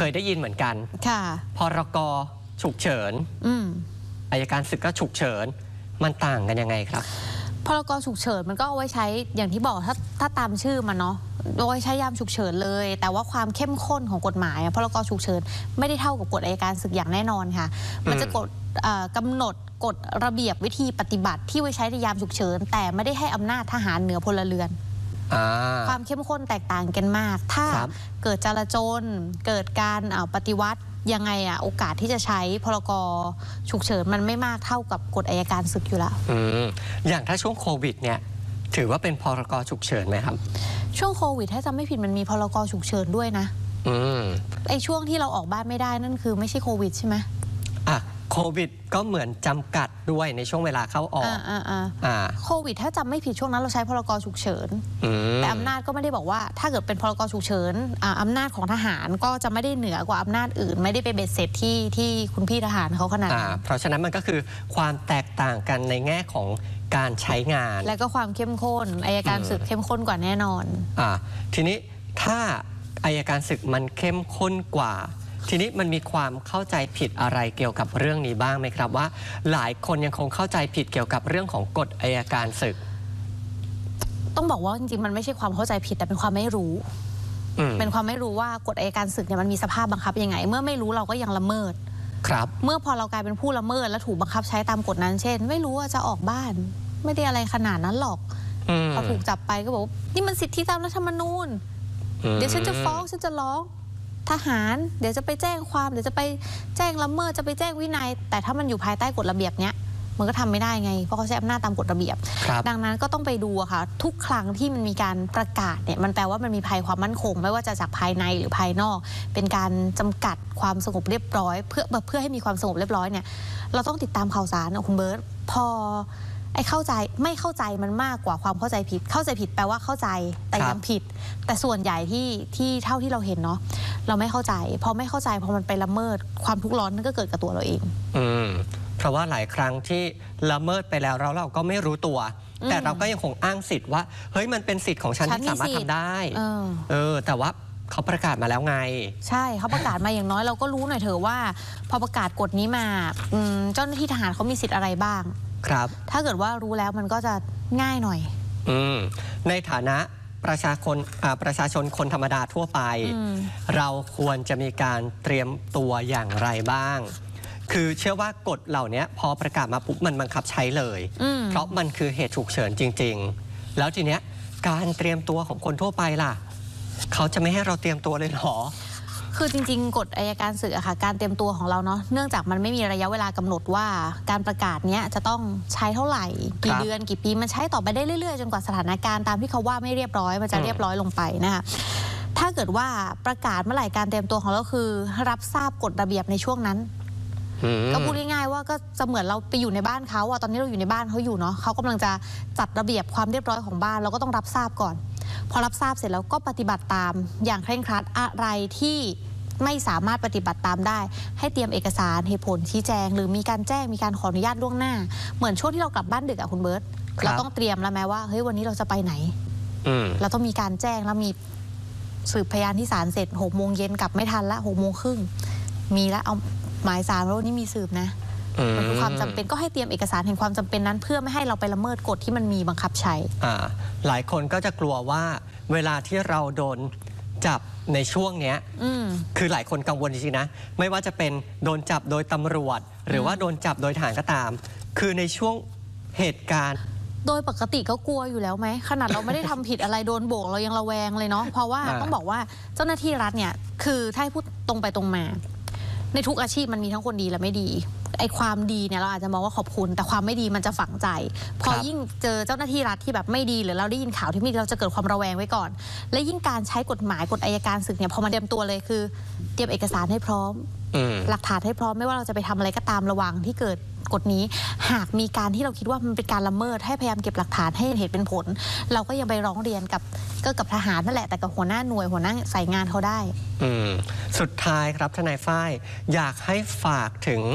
เคยได้ยินเหมือนกันค่ะพรกฉุกเฉินอัยการศึกก็ฉุกเฉินมันต่างกันยังไงครับพรกฉุกเฉินมันก็เอาไว้ใช้อย่างที่บอกถ้าตามชื่อมันเนาะเอาไว้ใช้ยามฉุกเฉินเลยแต่ว่าความเข้มข้นของกฎหมายพรกฉุกเฉินไม่ได้เท่ากับกฎอัยการศึกอย่างแน่นอนค่ะมันจะกำหนดกฎระเบียบวิธีปฏิบัติที่ไว้ใช้ในยามฉุกเฉินแต่ไม่ได้ให้อำนาจทหารเหนือพลเรือนความเข้มข้นแตกต่างกันมากถ้าเกิดจลาจลเกิดการปฏิวัติยังไงโอกาสที่จะใช้พรกฉุกเฉินมันไม่มากเท่ากับกฎอัยการศึกอยู่แล้วอย่างถ้าช่วงโควิดเนี่ยถือว่าเป็นพรกฉุกเฉินไหมครับช่วงโควิดถ้าจำไม่ผิดมันมีพรกฉุกเฉินด้วยนะไอ้ช่วงที่เราออกบ้านไม่ได้นั่นคือไม่ใช่โควิดใช่ไหมโควิดก็เหมือนจำกัดด้วยในช่วงเวลาเข้าออกโควิดถ้าจำไม่ผิดช่วงนั้นเราใช้พรกฉุกเฉินแต่อำนาจก็ไม่ได้บอกว่าถ้าเกิดเป็นพรกฉุกเฉินอำนาจของทหารก็จะไม่ได้เหนือกว่าอำนาจอื่นไม่ได้ไปเบ็ดเสร็จที่คุณพี่ทหารเขาขนาดนั้นเพราะฉะนั้นมันก็คือความแตกต่างกันในแง่ของการใช้งานและก็ความเข้มข้นอัยการศึกเข้มข้นกว่าแน่นอนทีนี้ถ้าอัยการศึกมันเข้มข้นกว่าทีนี้มันมีความเข้าใจผิดอะไรเกี่ยวกับเรื่องนี้บ้างไหมครับว่าหลายคนยังคงเข้าใจผิดเกี่ยวกับเรื่องของกฎอัยการศึกต้องบอกว่าจริงๆมันไม่ใช่ความเข้าใจผิดแต่เป็นความไม่รู้เป็นความไม่รู้ว่ากฎอัยการศึกเนี่ยมันมีสภาพบังคับยังไงเมื่อไม่รู้เราก็ยังละเมิดครับเมื่อพอเรากลายเป็นผู้ละเมิดและถูกบังคับใช้ตามกฎนั้นเช่นไม่รู้ว่าจะออกบ้านไม่ได้อะไรขนาดนั้นหรอกพอถูกจับไปก็บอกนี่มันสิทธิตามรัฐธรรมนูญเดี๋ยวฉันจะฟ้องฉันจะร้องทหารเดี๋ยวจะไปแจ้งความเดี๋ยวจะไปแจ้งละเมิดจะไปแจ้งวินัยแต่ถ้ามันอยู่ภายใต้กฎระเบียบเนี้ยมันก็ทำไม่ได้ไงเพราะเขาใช้อำนาจตามกฎระเบียบดังนั้นก็ต้องไปดูค่ะทุกครั้งที่มันมีการประกาศเนี่ยมันแปลว่ามันมีภัยความมั่นคงไม่ว่าจะจากภายในหรือภายนอกเป็นการจำกัดความสงบเรียบร้อยเพื่อให้มีความสงบเรียบร้อยเนี่ยเราต้องติดตามข่าวสารคุณเบิร์ตพอไอ้เข้าใจไม่เข้าใจมันมากกว่าความเข้าใจผิดเข้าใจผิดแปลว่าเข้าใจแต่ยังผิดแต่ส่วนใหญ่ที่เท่าที่เราเห็นเนาะเราไม่เข้าใจพอไม่เข้าใจพอมันไปละเมิดความทุกข์ร้อนนั่นก็เกิดกับตัวเราเองเพราะว่าหลายครั้งที่ละเมิดไปแล้วเราก็ไม่รู้ตัวแต่เราก็ยังคงอ้างสิทธิ์ว่าเฮ้ยมันเป็นสิทธิ์ของฉันที่สามารถทำได้แต่ว่าเขาประกาศมาแล้วไงใช่เขาประกาศมาอย่างน้อยเราก็รู้หน่อยเถอะว่าพอประกาศกฎนี้มาเจ้าหน้าที่ทหารเขามีสิทธิ์อะไรบ้างครับถ้าเกิดว่ารู้แล้วมันก็จะง่ายหน่อยในฐานะประชาชนคนธรรมดาทั่วไปเราควรจะมีการเตรียมตัวอย่างไรบ้างคือเชื่อว่ากฎเหล่านี้พอประกาศมาปุ๊บมันบังคับใช้เลยเพราะมันคือเหตุฉุกเฉินจริงๆแล้วทีเนี้ยการเตรียมตัวของคนทั่วไปล่ะเขาจะไม่ให้เราเตรียมตัวเลยหรอคือจริงๆกฎอัยการศึกอะค่ะการเตรียมตัวของเราเนาะเนื่องจากมันไม่มีระยะเวลากำหนดว่าการประกาศเนี้ยจะต้องใช้เท่าไหร่กี่เดือนกี่ปีมันใช้ต่อไปได้เรื่อยๆจนกว่าสถานการณ์ตามที่เขาว่าไม่เรียบร้อยมันจะเรียบร้อยลงไปนะคะถ้าเกิดว่าประกาศเมื่อไหร่การเตรียมตัวของเราคือรับทราบกฎระเบียบในช่วงนั้นก็พูดง่ายๆว่าก็จะเหมือนเราไปอยู่ในบ้านเขาตอนนี้เราอยู่ในบ้านเขาอยู่เนาะเขากำลังจะจัดระเบียบความเรียบร้อยของบ้านเราก็ต้องรับทราบก่อนพอรับทราบเสร็จแล้วก็ปฏิบัติตามอย่างเคร่งครัดอะไรที่ไม่สามารถปฏิบัติตามได้ให้เตรียมเอกสารเหตุผลชี้แจงหรือมีการแจ้งมีการขออนุญาตล่วงหน้าเหมือนช่วงที่เรากลับบ้านดึกคุณเบิร์ตเราต้องเตรียมแล้วแม้ว่าเฮ้ยวันนี้เราจะไปไหนเราต้องมีการแจ้งแล้วมีสืบพยานที่ศาลเสร็จ6 โมงเย็นกลับไม่ทันละ6 โมงครึ่งมีแล้วเอาหมายศาลแล้วนี่มีสืบนะมันคือความจำเป็นก็ให้เตรียมเอกสารแห่งความจำเป็นนั้นเพื่อไม่ให้เราไปละเมิดกฎที่มันมีบังคับใช้หลายคนก็จะกลัวว่าเวลาที่เราโดนจับในช่วงนี้คือหลายคนกังวลจริงๆนะไม่ว่าจะเป็นโดนจับโดยตำรวจหรือว่าโดนจับโดยทหารก็ตามคือในช่วงเหตุการณ์โดยปกติก็กลัวอยู่แล้วไหมขนาดเราไม่ได้ทำผิดอะไรโดนโบกเรายังระแวงเลยเนาะเพราะว่าต้องบอกว่าเจ้าหน้าที่รัฐเนี่ยคือถ้าให้พูดตรงไปตรงมาในทุกอาชีพมันมีทั้งคนดีและไม่ดีไอ้ความดีเนี่ยเราอาจจะมองว่าขอบคุณแต่ความไม่ดีมันจะฝังใจพอยิ่งเจอเจ้าหน้าที่รัฐที่แบบไม่ดีหรือเราได้ยินข่าวที่ไม่ดีเราจะเกิดความระแวงไว้ก่อนและยิ่งการใช้กฎหมายกฎอัยการศึกเนี่ยพอมาเตรียมตัวเลยคือเตรียมเอกสารให้พร้อมหลักฐานให้พร้อมไม่ว่าเราจะไปทำอะไรก็ตามระวังที่เกิดกฎนี้หากมีการที่เราคิดว่ามันเป็นการละเมิดให้พยายามเก็บหลักฐานให้เหตุเป็นผลเราก็ยังไปร้องเรียนกับทหารนั่นแหละแต่กับหัวหน้าหน่วยหัวหน้าสายงานเขาได้สุดท้ายครับทนายฝ้ายอยากให้ฝากถึง